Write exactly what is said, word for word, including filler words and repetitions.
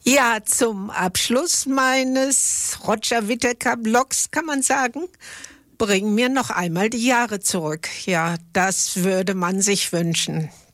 Ja, zum Abschluss meines Roger Whittaker-Blogs kann man sagen, bring mir noch einmal die Jahre zurück. Ja, das würde man sich wünschen.